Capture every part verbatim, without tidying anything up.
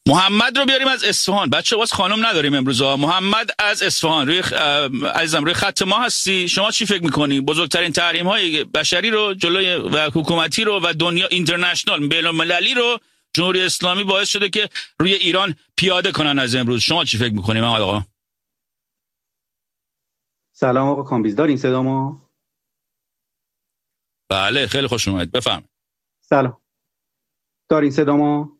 محمد رو بیاریم از اصفهان. بچه باز خانم نداریم امروز ها. محمد از اصفهان روی خ... عزیزم روی خط ما هستی. شما چی فکر میکنی بزرگترین تحریم های بشری رو جلوی و حکومتی رو و دنیا اینترنشنال بین‌المللی رو جمهوری اسلامی باعث شده که روی ایران پیاده کنن از امروز؟ شما چی فکر میکنی محمد آقا؟ سلام آقا کامبیز، دارین صدا ما؟ بله خیلی خوش اومدید، بفهم. سلام، دارین صدا ما؟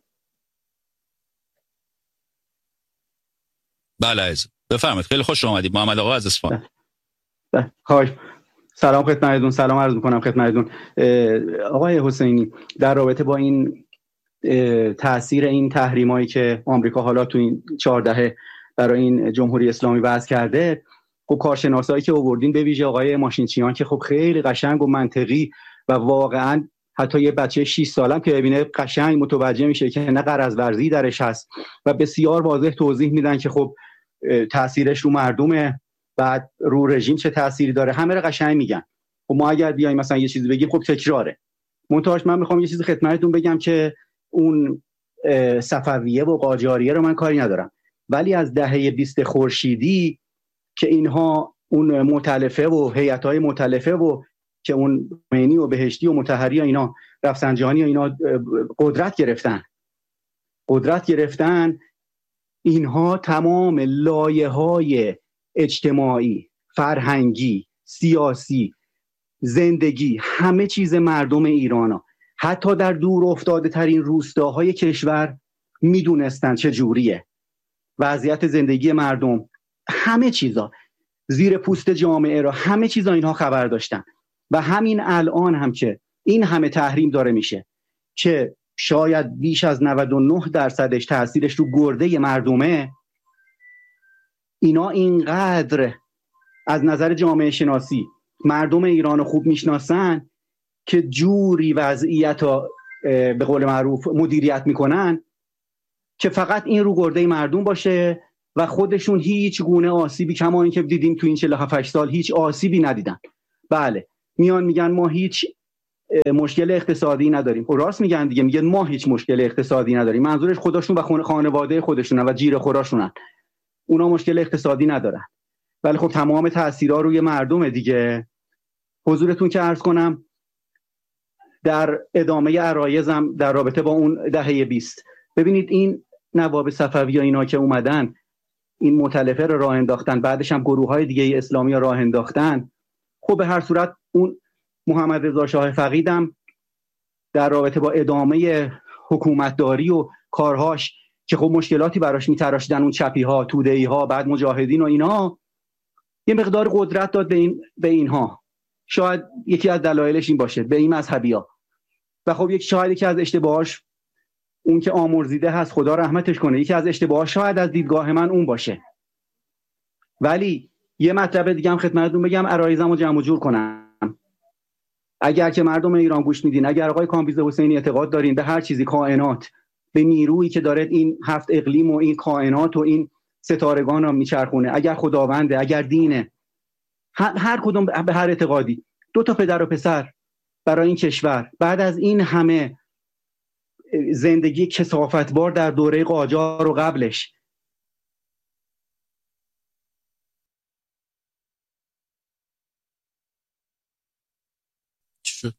بله عزیز بفرمایید، خیلی خوش اومدید محمد آقا از اصفهان. بله خواهش. سلام خدمتتون، سلام عرض میکنم خدمتتون. آقای حسینی، در رابطه با این تاثیر این تحریمایی که آمریکا حالا تو این چهار دهه برای این جمهوری اسلامی وضع کرده، خب کارشناسایی که آوردین به ویژه آقای ماشینچیان که خب خیلی قشنگ و منطقی و واقعا حتی یه بچه شش سالم که ببینه قشنگ متوجه میشه که نه غرض ورزی درش هست و بسیار واضح توضیح میدن که خب تاثیرش رو مردمه، بعد رو رژیم چه تأثیری داره، همه رو قشنگ میگن. خب ما اگر بیایم مثلا یه چیزی بگیم خب تکراره. منتهاش من میخوام یه چیزی خدمتتون بگم که اون صفویه و قاجاریه رو من کاری ندارم، ولی از دهه بیست خورشیدی که اینها اون مؤتلفه و هیئت‌های مؤتلفه و که اون خمینی و بهشتی و مطهری و اینا رفسنجانی و اینا قدرت گرفتن قدرت گرفتن اینها تمام لایه‌های اجتماعی، فرهنگی، سیاسی، زندگی، همه چیز مردم ایرانو حتی در دور افتاده ترین روستاهای کشور میدونستن چه جوریه وضعیت زندگی مردم، همه چیزا زیر پوست جامعه را همه چیزا اینها خبر داشتن. و همین الان هم که این همه تحریم داره میشه که شاید بیش از نود و نه درصدش تاثیرش رو گرده مردمه، اینا اینقدر از نظر جامعه شناسی مردم ایران خوب میشناسن که جوری وضعیت ها به قول معروف مدیریت میکنن که فقط این رو گرده مردم باشه و خودشون هیچ گونه آسیبی، کما این که دیدیم تو این چهل و هفت سال هیچ آسیبی ندیدن. بله میان میگن ما هیچ مشکل اقتصادی نداریم، و راست میگن دیگه، میگن ما هیچ مشکل اقتصادی نداریم، منظورش خودشون و خانواده خودشونن و جیره خوراشونن، اونا مشکل اقتصادی ندارن. ولی خب تمام تأثیرها روی مردمه دیگه. حضورتون که عرض کنم در ادامه عرایزم در رابطه با اون دهه بیست، ببینید این نواب صفوی ها اینا که اومدن این مؤتلفه رو راه انداختن، بعدش هم گروه های دیگه اسلامی راه انداختن. خب به هر صورت اون محمد رضا شاه فقیدم در رابطه با ادامه حکومتداری و کارهاش که خب مشکلاتی براش میتراشیدن اون چپی ها، توده‌ای ها، بعد مجاهدین و اینا، یه مقدار قدرت داد به این به اینها. شاید یکی از دلایلش این باشه به این مذهبی‌ها. و خب یک شاید یکی از اشتباهاش اون که آمرزیده هست خدا رحمتش کنه، یکی از اشتباهاش شاید از دیدگاه من اون باشه. ولی یه مطلب دیگه هم خدمتتون بگم، عرایزمو جمع و جور کنم. اگر که مردم ایران گوش میدین، اگر آقای کامبیز حسینی اعتقاد دارین به هر چیزی، کائنات، به نیرویی که داره این هفت اقلیم و این کائنات و این ستارگان رو میچرخونه، اگر خداونده، اگر دینه، هر, هر کدوم به هر اعتقادی، دو تا پدر و پسر برای این کشور بعد از این همه زندگی کثافتبار در دوره قاجار و قبلش، چی شد؟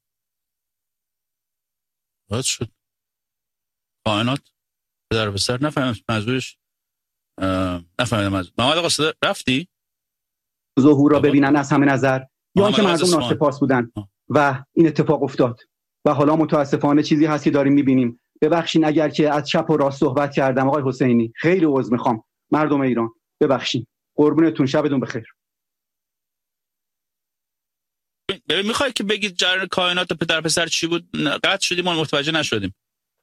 باید شد کائنات پدر و پسر، نفهمیدم منظورش، نفهمیدم از محمد آقا صدا رفتی؟ ظهور را ببینن از همه نظر، یا اینکه مردم ناسپاس بودن آه. و این اتفاق افتاد و حالا متاسفانه چیزی هست که داریم میبینیم. ببخشین اگر که از چپ و راست صحبت کردم آقای حسینی، خیلی عذر میخوام مردم ایران، ببخشین. قربونتون، شبتون بخیر. ببین میخوای که بگید جریان کائنات و پدر پسر چی بود؟ قطع شدیم ما متوجه نشدیم.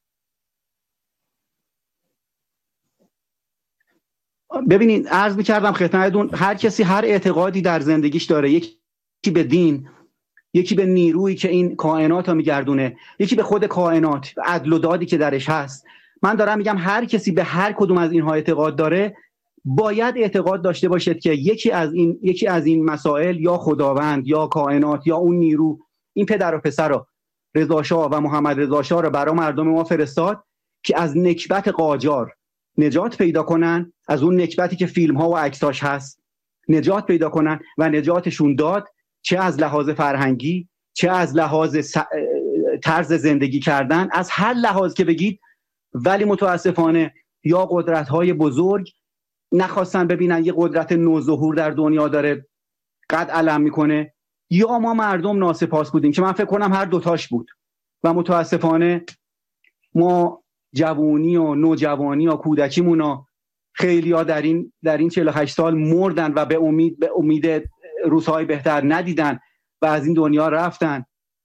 ببینید عرض می‌کردم خدمتتون، هر کسی هر اعتقادی در زندگیش داره، یکی به دین، یکی به نیرویی که این کائنات رو میگردونه، یکی به خود کائنات، عدل و دادی که درش هست. من دارم میگم هر کسی به هر کدوم از اینها اعتقاد داره، باید اعتقاد داشته باشد که یکی از این یکی از این مسائل یا خداوند یا کائنات یا اون نیرو این پدر و پسر رو، رضا شاه و محمد رضا شاه رو برای مردم ما فرستاد که از نکبت قاجار نجات پیدا کنن از اون نکبتی که فیلم ها و عکساش هست، نجات پیدا کنن و نجاتشون داد، چه از لحاظ فرهنگی، چه از لحاظ س... طرز زندگی کردن، از هر لحاظ که بگید. ولی متاسفانه یا قدرت‌های بزرگ نخواستن ببینن یه قدرت نوظهور در دنیا داره قد علم میکنه، یا ما مردم ناسپاس بودیم که من فکر کنم هر دوتاش بود. و متاسفانه ما جوانی و نوجوانی و کودکیمون ها خیلی ها در این در این چهل و هشت سال مردن و به امید به امید روزهای بهتر ندیدن و از این دنیا رفتن.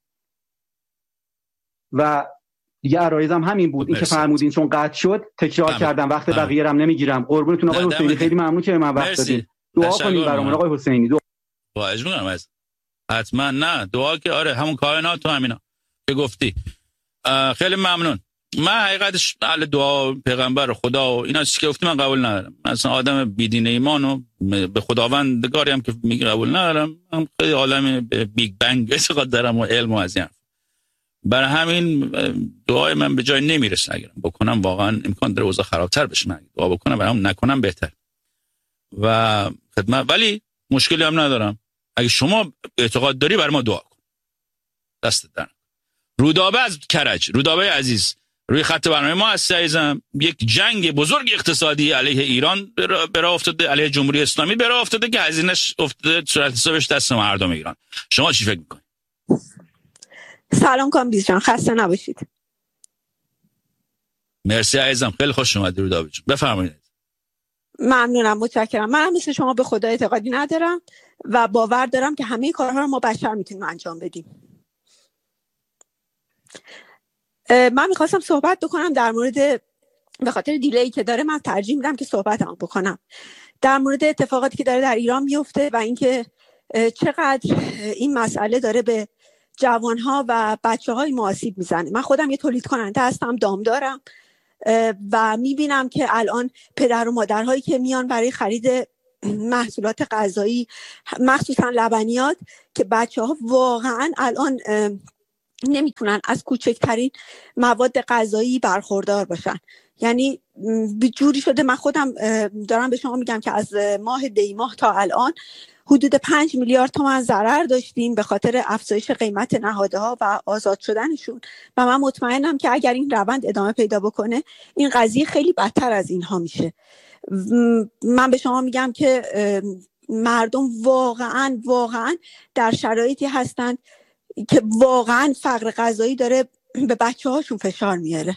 و دیگه عرایزم همین بود، این که فرمودین چون قطع شد تکرار هم. کردم وقت بقیه رم نمیگیرم. قربونتون آقای حسینی، خیلی ممنون که به من وقت دادین. دعا کنید برامون آقای حسینی. دعا خواهش می‌کنم از حتما. نه دعا که آره همون کائنات تو همینا که گفتی. خیلی ممنون. من حقیقتش اهل دعا پیغمبر خدا و اینا چیزی که گفتی من قبول ندارم. من اصلا آدم بی‌دین ایمانو به خداوندگاری هم که میگه قبول ندارم. من خیلی عالم بیگ بنگ اعتقاد دارم و علم و از این. برای همین دعای من به جای نمیرسه. اگرم بکنم واقعا امکان داره اوضاع خرابتر بشه. من دعا بکنم برام نکنم بهتر. و خدمت ولی مشکلی هم ندارم. اگه شما اعتقاد داری برای ما دعا کن. دست در. رودابه از کرج، رودابه عزیز، روی خط برنامه ما هستی عزیزم. یک جنگ بزرگ اقتصادی علیه ایران به راه افتاده، علیه جمهوری اسلامی به راه افتاده که هزینه‌اش افتاده صورت حسابش دست مردم ایران. شما چی فکر می‌کنید؟ سلام کامبیز جان، خسته نباشید. مرسی عزیزم، خیلی خوش اومدید رودابه جان. بفرمایید. ممنونم، متشکرم. منم مثل شما به خدا اعتقادی ندارم و باور دارم که همه کارها رو ما بشر میتونیم انجام بدیم. من میخواستم صحبت بکنم در مورد، به خاطر دیلی که داره من ترجیح میدم که صحبتم بکنم در مورد اتفاقاتی که داره در ایران میفته و اینکه چقدر این مسئله داره به جوانها و بچه‌های ما آسیب میزنه. من خودم یه تولید کننده هستم، دام دارم و میبینم که الان پدر و مادرهایی که میان برای خرید محصولات غذایی مخصوصا لبنیات که بچه‌ها واقعا الان نمیتونن از کوچکترین مواد غذایی برخوردار باشن. یعنی به جوری شده، من خودم دارم به شما میگم که از ماه دی ماه تا الان حدود پنج میلیارد تومان ضرر داشتیم به خاطر افزایش قیمت نهادها و آزاد شدنشون و من مطمئنم که اگر این روند ادامه پیدا بکنه این قضیه خیلی بدتر از اینها میشه. من به شما میگم که مردم واقعا واقعا در شرایطی هستند که واقعا فقر غذایی داره به بچه هاشون فشار میاره.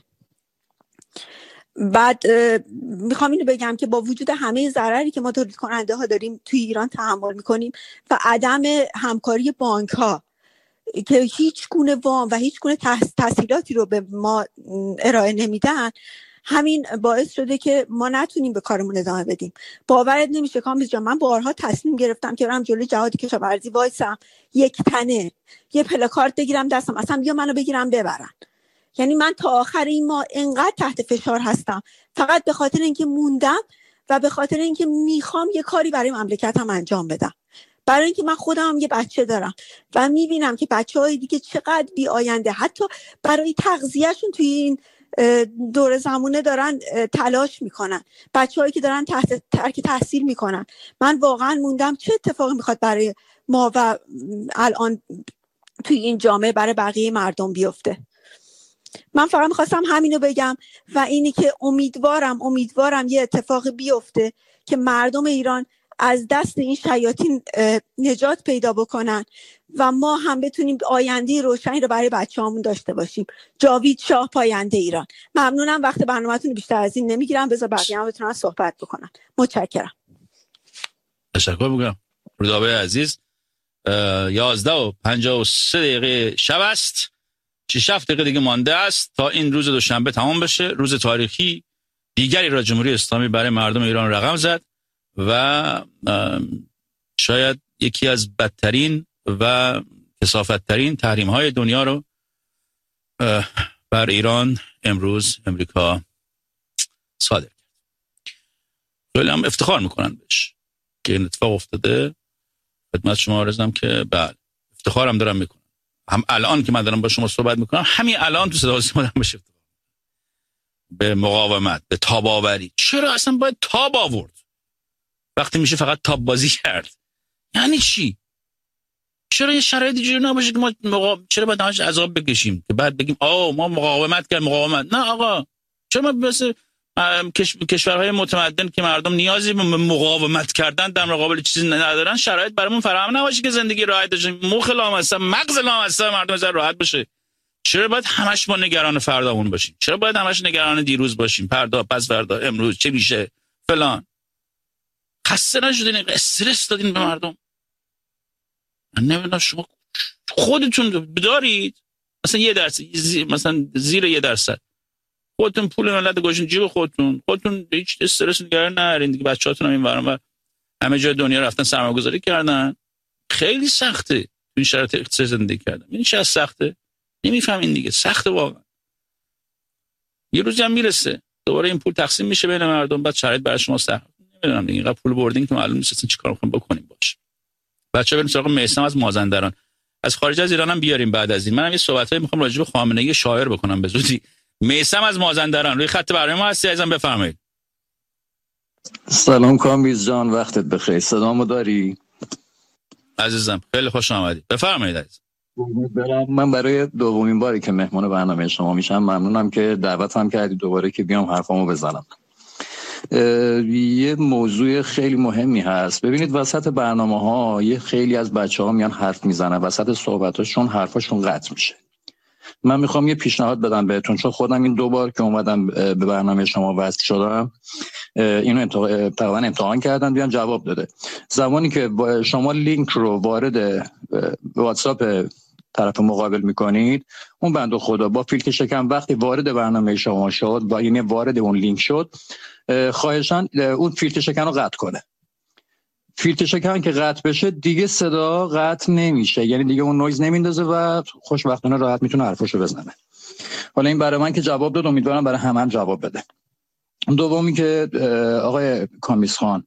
بعد میخوام اینو بگم که با وجود همه ضرری که ما تولید کننده ها داریم توی ایران تحمل میکنیم و عدم همکاری بانک ها که هیچ گونه وام و هیچ گونه تسهیلاتی رو به ما ارائه نمیدن، همین باعث شده که ما نتونیم به کارمون ادامه بدیم. باورت نمیشه کامبیز جان، من بارها تصمیم گرفتم که برم جلوی جهاد کشاورزی وایسم، یک تنه یه پلاکارد بگیرم دستم، اصلا بیا منو بگیرم ببرن. یعنی من تا آخر این ماه انقدر تحت فشار هستم فقط به خاطر اینکه موندم و به خاطر اینکه میخوام یه کاری برای مملکتم انجام بدم، برای اینکه من خودم هم یه بچه دارم و میبینم که بچه‌های دیگه چقدر بی آینده حتی برای تغذیه‌شون توی این دور زمونه دارن تلاش میکنن، بچه‌هایی که دارن تحت ترک تحصیل میکنن. من واقعا موندم چه اتفاقی میخواد برای ما و الان توی این جامعه برای بقیه مردم بیفته. من فقط میخواستم همینو بگم و اینی که امیدوارم امیدوارم یه اتفاق بیفته که مردم ایران از دست این شیاطین نجات پیدا بکنن و ما هم بتونیم آینده روشنی رو برای بچه‌هامون داشته باشیم. جاوید شاه، پاینده ایران. ممنونم، وقت برنامه‌تون بیشتر از این نمیگیرم، بذار بقیه هم بتونن صحبت بکنن. متشکرم. تشکر می‌کنم. رودابه عزیز، یازده و پنجاه و سه دقیقه شب است. شش هفت دقیقه دیگه مانده است تا این روز دوشنبه تمام بشه. روز تاریخی دیگری را جمهوری اسلامی برای مردم ایران رقم زد و شاید یکی از بدترین و کثافت‌ترین تحریم‌های دنیا رو بر ایران امروز امریکا صادر کرد. خیلی هم افتخار میکنن بهش که این اتفاق افتاده. خدمت شما عرضم که بله افتخارم دارم میکنم. هم الان که من دارم با شما صحبت میکنم، همین الان تو صدا و سیما دارم بهش افتخار. به مقاومت، به تاباوری. چرا اصلا باید تاب آورد وقتی میشه فقط تاب بازی کرد؟ یعنی چی؟ چرا یه شرایطی جوری نباشه که ما مقا... چرا باید همش عذاب بکشیم که بعد بگیم آه ما مقاومت کردیم مقاومت؟ نه آقا، چرا ما مثل کش... کشورهای متمدن که مردم نیازی به مقاومت کردن در مقابل چیزی ندارن شرایط برامون فراهم نباشه که زندگی راحت بشه، مخ لامصب، مغز لامصب مردم از راحت بشه؟ چرا باید همش ما نگران فردامون باشیم؟ چرا باید همش نگران دیروز باشیم؟ فردا، پس فردا، امروز چه میشه فلان؟ خسته نشدین؟ استرس دادین به مردم؟ من نمیدونم شما خودتون دارید مثلا یه درصد زی... مثلا زیر یه درصد خودتون پول ملت گوشین جیب خودتون خودتون هیچ استرس نگران نرین دیگه. بچه‌هاتون هم این ورم و همه جای دنیا رفتن سرمایه‌گذاری کردن. خیلی سخته این شرایط اقتصادی زندگی کردن. این چه سخته نمیفهمین دیگه، سخته واقعا. یه روزی هم میرسه دوباره این پول تقسیم میشه بین مردم، بعد شرایط برای شما سخت. نمیدونم دیگه اینقدر پول بردین که معلوم نیست اصلا چیکار می‌خوایم بکنیم باشه. بچه‌ها بریم سراغ میثم از مازندران. از خارج از ایران هم بیاریم بعد از این. منم یه صحبتایی می‌خوام راجع به خامنه‌ای شاعر بکنم به زودی. میثم از مازندران روی خط برنامه ما هستی عزیزم، بفرمایید. سلام کامبیز جان، وقتت بخیر. صدامو داری عزیزم؟ خیلی خوش آمدید، بفرمایید عزیز. من برای دومین باری که مهمان برنامه شما میشم ممنونم که دعوتم کردی دوباره که بیام حرفامو بزنم. یه موضوع خیلی مهمی هست. ببینید وسط برنامه ها یه خیلی از بچه ها میان حرف میزنن، وسط صحبتاشون حرفاشون قطع میشه. من میخوام یه پیشنهاد بدم بهتون، چون خودم این دو بار که اومدم به برنامه شما وصل شدم اینو تقریبا امتحان کردم بیان جواب داده. زمانی که شما لینک رو وارد واتساپ طرف مقابل میکنید، اون بنده خدا با فیلتر شکن وقتی وارد برنامه شما شد و یعنی وارد اون لینک شد، خواهشاً اون فیلتر شکن رو قطع کنه. فیلتر شکن که قطع بشه دیگه صدا قطع نمیشه، یعنی دیگه اون نویز نمیندازه و خوشبختانه راحت میتونه حرفشو بزنه. حالا این برای من که جواب داد، امیدوارم برای همه هم جواب بده. دومی که آقای کامیز خان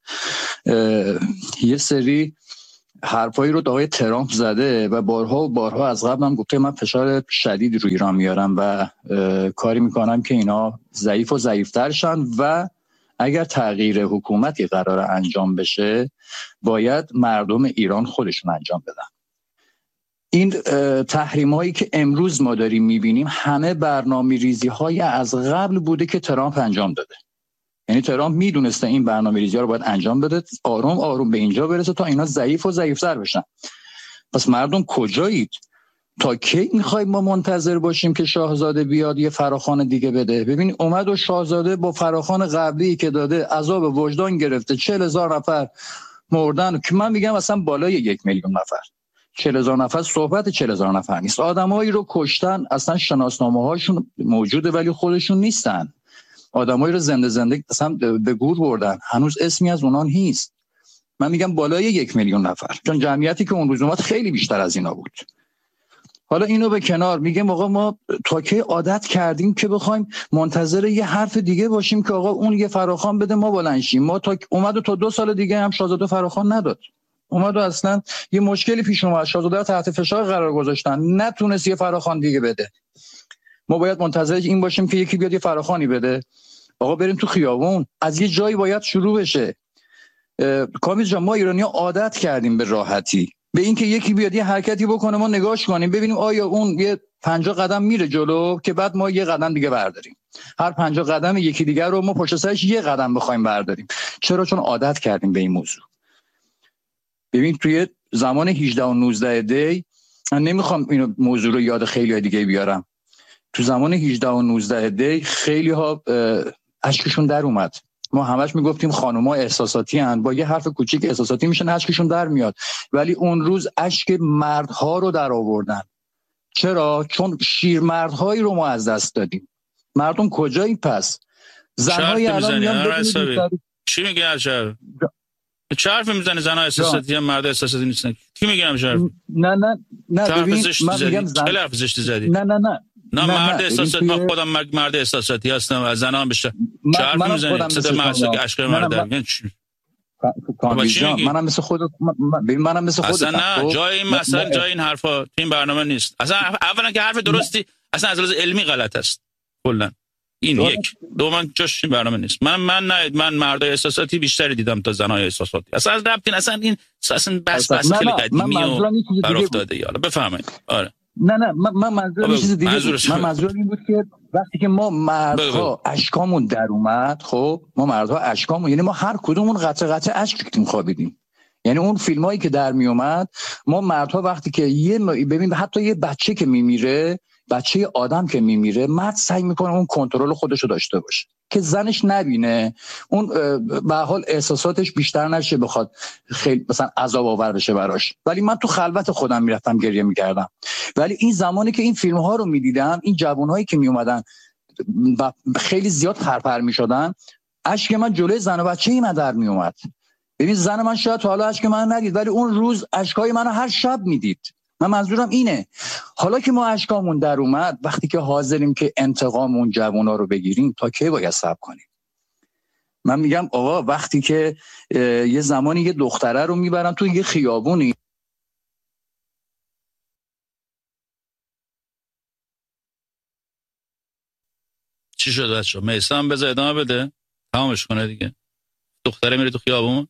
یه سری حرفایی رو آقای ترامپ زده و بارها و بارها از قبل هم گفته من فشار شدید روی ایران میارم و کاری میکنم که اینا ضعیف و ضعیفتر شن و اگر تغییر حکومتی قرار انجام بشه باید مردم ایران خودشون انجام بدن. این تحریم هایی که امروز ما داریم میبینیم همه برنامه ریزی های از قبل بوده که ترامپ انجام داده. یعنی ترامپ میدونسته این برنامه ریزی ها رو باید انجام بده، آروم آروم به اینجا برسه تا اینا ضعیف و ضعیفتر بشن. پس مردم کجایید؟ تا کی میخوایم ما منتظر باشیم که شاهزاده بیاد یه فراخوان دیگه بده؟ ببین اومد و شاهزاده با فراخوان قبلی که داده عذاب وجدان گرفته، چهل هزار نفر مردن که من میگم اصلا بالای یک میلیون نفر. چهل هزار نفر صحبت چهل هزار نفر نیست. آدمایی رو کشتن اصلا شناسنامه هاشون موجوده ولی خودشون نیستن. آدمایی رو زنده زنده اصلا به گور بردن، هنوز اسمی از اونان نیست. من میگم بالای یک میلیون نفر، چون جمعیتی که اون روز اومد خیلی بیشتر از اینا بود. حالا اینو به کنار، میگم آقا ما تا کی عادت کردیم که بخوایم منتظر یه حرف دیگه باشیم که آقا اون یه فراخوان بده ما بلند شیم. ما تا اومد و تا دو سال دیگه هم شاهزاده فراخوان نداد. اومد و اصلا یه مشکلی پیش اومد، شاهزاده رو تحت فشار قرار گذاشتن، نتونست یه فراخوان دیگه بده. ما باید منتظر این باشیم که یکی بیاد یه فراخوانی بده؟ آقا بریم تو خیابون، از یه جایی باید شروع بشه. کامیز جان ما ایرانی‌ها عادت کردیم به راحتی، به اینکه یکی بیاد یه حرکتی بکنه ما نگاش کنیم ببینیم آیا اون یه پنجاه قدم میره جلو که بعد ما یه قدم دیگه برداریم. هر پنجاه قدم یکی دیگه رو ما پشت سرش یه قدم بخوایم برداریم. چرا؟ چون عادت کردیم به این موضوع. ببین توی زمان هجده و نوزده دی، من نمیخوام اینو موضوع رو یاد خیلی دیگه بیارم، تو زمان هجده و نوزده دی خیلی ها اشکشون در اومد. ما همش میگفتیم خانوما احساساتی هن، با یه حرف کوچیک احساساتی میشن اشکشون در میاد، ولی اون روز اشک مردها رو در آوردن. چرا؟ چون شیرمردهایی رو ما از دست دادیم. مردم کجایی پس؟ زنهای الان میان چی میگه عجب؟ چه حرفی میزنه زنها احساساتی هم مرد احساساتی نیستن؟ کی میگه همش؟ نه نه نه ببین من میگم زن... چه لفظ زشتی زدی؟ نه نه نه نه مرد احساساتی، من خودم مرد احساساتی هستم، از زنها هم بیشتر. چه حرفی میزنی؟ صدا معصوم عشق مرد. یعنی چی؟ منم مثل خود ببین منم مثل خودت. اصلا نه جای این مثلا جای این حرفا تو این برنامه نیست. اصلا اولا که حرف درستی اصلا از لحاظ علمی غلط است. کلا این یک. دو، من جاش این برنامه نیست. من من نه من مردای احساساتی بیشتری دیدم تا زنای احساساتی. اصلا از ربطی اصلا این اصلا بس بس خیلی قدیمی و بر افتاده. یالا بفرمایید. آره نه نه من من منظورم چیز دیگه بود. من منظورم این بود که وقتی که ما مردها اشکامون در اومد، خب ما مردها اشکامون، یعنی ما هر کدومون قطره قطره اشک ریختیم خوابیدیم. یعنی اون فیلمایی که در می اومد، ما مردها وقتی که یه ببین حتی یه بچه که میمیره، بچه آدم که میمیره، مرد سعی میکنه اون کنترل خودش رو داشته باشه که زنش نبینه، اون به حال احساساتش بیشتر نشه، بخواد خیلی مثلا عذاب آور بشه براش. ولی من تو خلوت خودم میرفتم گریه میکردم. ولی این زمانی که این فیلم ها رو میدیدم، این جوانهایی که میومدن خیلی زیاد خرپر میشدن، اشک من جلوی زن و بچه ای من در میومد. ببین زن من شاید حالا اشک من ندید، ولی اون روز اشکای منو هر شب میدید. من منظورم اینه، حالا که ما اشکامون در اومد، وقتی که حاضریم که انتقام اون جوونا رو بگیریم، تا کی باید صبر کنیم؟ من میگم آقا وقتی که یه زمانی یه دختره رو میبرن تو یه خیابونی، چی شد بچه‌ها؟ میثم بذار ادامه بده، تمامش کنه دیگه. دختره میره تو خیابون،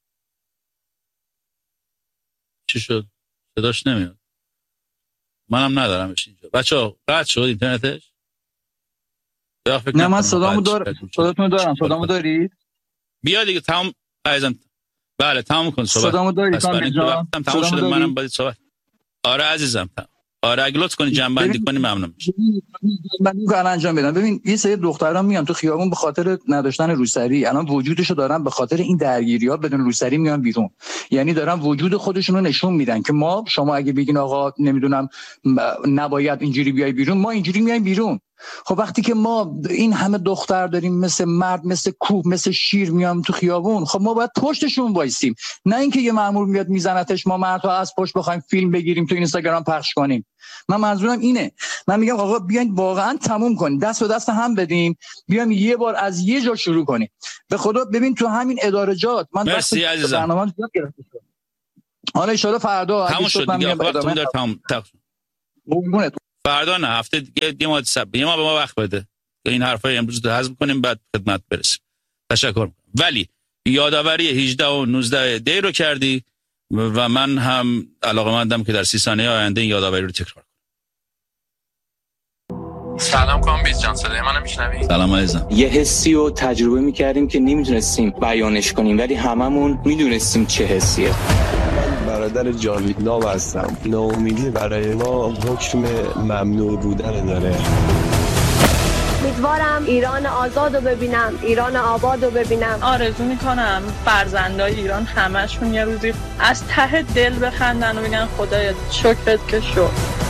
چی شد؟ صداش نمیاد. منم ندارمش اینجا. بچه‌ها قطع شد اینترنتش؟ نه من صدامو دارم. صداتونو دارم. صدامو دارید؟ بیا دیگه تمام عزیزم. بله تمام کن صحبت. صدامو دارید تمام تمام شد. منم باید صحبت. آره عزیزم تمام. آره اگه لطف کنی جمع بندی کنی ممنون میشم. من این کارو انجام بدم. ببین یه سری دخترا میان تو خیابون به خاطر نداشتن روسری، الان وجودشو دارن، به خاطر این درگیری‌ها بدون روسری میان بیرون. یعنی دارن وجود خودشونو نشون میدن که ما، شما اگه بگین آقا نمیدونم نباید اینجوری بیای بیرون، ما اینجوری میایم بیرون. خب وقتی که ما این همه دختر داریم مثل مرد، مثل کوه، مثل شیر میام تو خیابون، خب ما باید پشتشون وایسیم، نه اینکه یه مأمور میاد میزنتش ما مردها از پشت بخوایم فیلم بگیریم تو اینستاگرام پخش کنیم. من منظورم اینه. من میگم آقا بیاین واقعا تموم کنیم، دست به دست هم بدیم، بیام یه بار از یه جا شروع کنیم. به خدا ببین تو همین ادارجات من دست برنامه‌ام زیاد گرفتم. حالا ان شاء الله فردا اگه شد من میگم وقتمون داره تمام تمام فردا نه هفته دیگه یه ماه سب یه ماه به ما وقت بده این حرفای امروز رو حذف کنیم بعد خدمت برسیم. تشکر می‌کنم. ولی یادآوری هجده و نوزده دی رو کردی و من هم علاقه‌مندم که در سی ثانیه آینده این یادآوری رو تکرار کنم. سلام کامبیز جان، صدای منو میشنوی؟ سلام عزیزم. یه حسی رو تجربه می‌کردیم که نمی‌دونستیم بیانش کنیم، ولی هممون می‌دونستیم چه حسیه. برادر جاوید نام هستم. ناامیدی برای ما حکم ممنوع بودن داره. امیدوارم ایران آزاد رو ببینم، ایران آباد رو ببینم. آرزو میکنم فرزندای ایران همشون یه روزی از ته دل بخندن و بگن خدایا شکرت که شد.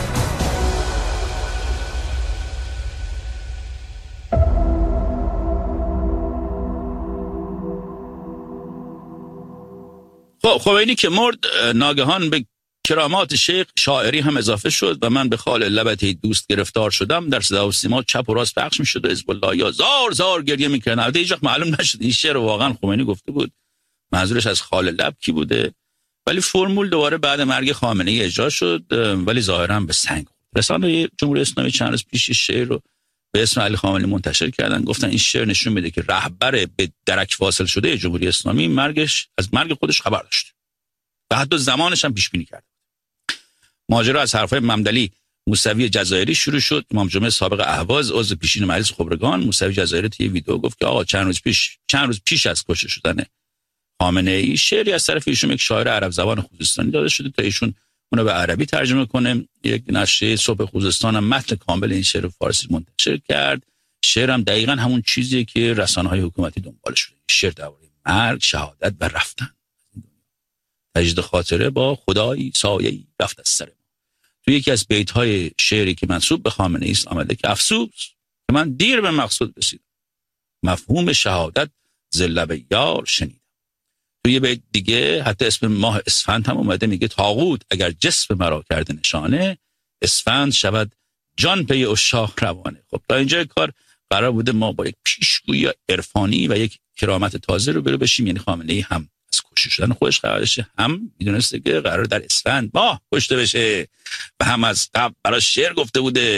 خب خمینی که مرد ناگهان به کرامات شیخ شاعری هم اضافه شد و من به خال لبت دوست گرفتار شدم در صدا و سیما چپ و راست پخش میشد و حزب الله یا زار زار گریه میکردن. البته هیچ وقت معلوم نشد این شعر واقعا خمینی گفته بود، منظورش از خال لب کی بوده، ولی فرمول دوباره بعد مرگ خامنه ای اجرا شد ولی ظاهرا به سنگ خورد. رسانه‌های جمهوری اسلامی چند روز پیش شعر رو به اسم علی خامنه‌ای منتشر کردن، گفتن این شعر نشون میده که رهبر به درک واصل شده جمهوری اسلامی مرگش از مرگ خودش خبر داشت و حتی زمانش هم پیش بینی کرد. ماجرا از حرفای ممدلی موسوی جزایری شروع شد. امام جمعه سابق اهواز عضو پیشین مجلس خبرگان موسوی جزایری توی ویدیو گفت که آقا چند روز پیش چند روز پیش از کشته شدن خامنه ای شعری از طرف ایشون یک شاعر عرب زبان خوزستانی داده شده تا ایشون اونو به عربی ترجمه کنه. یک نشریه صبح خوزستان هم متن کامل این شعر فارسی منتشر کرد. شعر هم دقیقاً همون چیزیه که رسانه‌های حکومتی دنبالش شده. شعر درباره مرگ، شهادت و رفتن. تجدید خاطره با خدایی سایه‌ای رفت از سر ما. تو یکی از بیت‌های شعری که منسوب به خامنه ای است آمده که افسوس که من دیر به مقصود رسیدم، مفهوم شهادت ز لب یار شنیدم. تو یه بیت دیگه حتی اسم ماه اسفند هم اومده، میگه طاغوت اگر جسم مرا کرده نشانه، اسفند شود جان پی عشاق روانه. خب تا اینجا کار قرار بوده ما با یک پیشگویی عرفانی و یک کرامت تازه رو برو بشیم، یعنی خامنه ای هم از کشته شدن خودش قرار داشته، هم میدونسته که قرار در اسفند ماه کشته بشه و هم از قبل برای شعر گفته بوده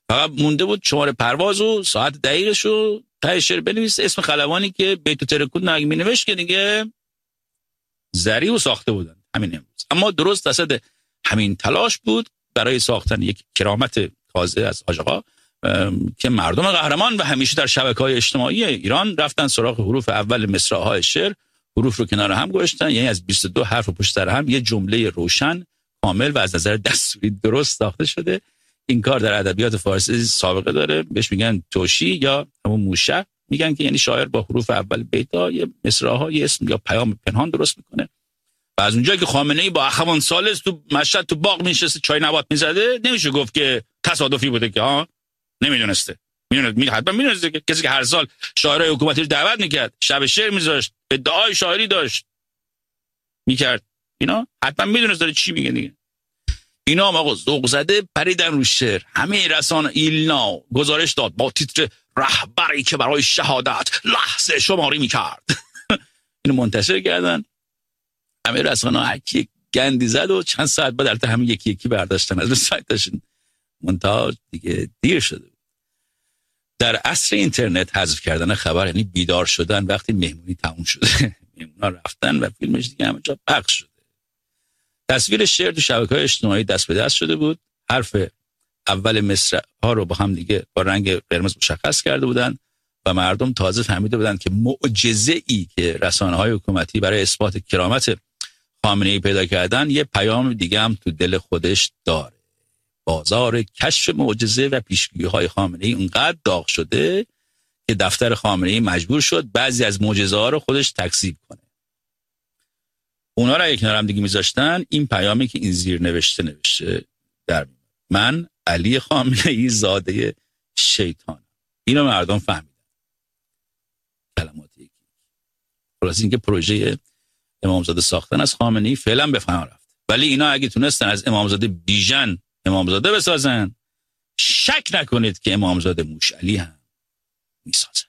فقط مونده بود شماره پرواز و ساعت دقیقش رو ته شعر بنویس، اسم خلبانی که بیتو ترکون نگی مینوشت که دیگه ذریع و ساخته بودن همین امروز. اما درست وسط همین تلاش بود برای ساختن یک کرامت تازه از حاج آقا که مردم قهرمان و همیشه در شبکه‌های اجتماعی ایران رفتن سراغ حروف اول مصرع‌های شعر، حروف رو کنار هم گذاشتن، یعنی از بیست و دو حرف پشت سر هم یه جمله روشن، کامل و از نظر دستوری درست ساخته شده. این کار در ادبیات فارسی سابقه داره، بهش میگن توشی یا همون موشع، میگن که یعنی شاعر با حروف اول بیت‌ها یه مصرع‌ها یه اسم یا پیام پنهان درست میکنه. و از اونجایی که خامنه‌ای با اخوان ثالث تو مشهد تو باغ میشسته چای نبات میزده، نمیشه گفت که تصادفی بوده که ها نمیدونسته. میدونه می حتما میدونسته که کسی که هر سال شاعرای حکومتی رو دعوت میکرد، شب شعر میذاشت، ادعای شاعری داشت میکرد، اینا حتما میدونسته داره چی میگه دیگه. اینا هم آقا ذوق زده پریدن رو شعر. همه رسانه ایلنا گزارش داد با تیتر رهبری که برای شهادت لحظه شماری میکرد. اینو منتشر کردن. همه رسانه ها یکی گندی زد و چند ساعت بعد البته همین یکی یکی برداشتن از سایتشون. منتها دیگه دیر شده بود. در عصر اینترنت حذف کردن خبر یعنی بیدار شدن وقتی مهمونی تموم شده. مهمونا رفتن و فیلمش دیگه همه جا پخش شده. تصویر شعر تو شبکه‌های اجتماعی دست به دست شده بود. حرف اول مصرع ها رو با هم دیگه با رنگ قرمز مشخص کرده بودن و مردم تازه فهمیده بودن که معجزه‌ای که رسانه‌های حکومتی برای اثبات کرامت خامنه‌ای پیدا کردن یه پیام دیگه هم تو دل خودش داره. بازار کشف معجزه و پیشگویی‌های خامنه‌ای اونقدر داغ شده که دفتر خامنه‌ای مجبور شد بعضی از معجزه‌ها رو خودش تکذیب کنه. اونا رو یک کنار هم دیگه میذاشتن، این پیامی که این زیر نوشته نوشته در من علی خامنه‌ای زاده شیطان. اینو مردم فهمیدن. کلمات یکی. خلاص اینکه پروژه امامزاده ساختن از خامنه‌ای فعلا به فنا رفت. ولی اینا اگه تونستن از امامزاده بیژن امامزاده بسازن، شک نکنید که امامزاده موشعلی هم میسازن.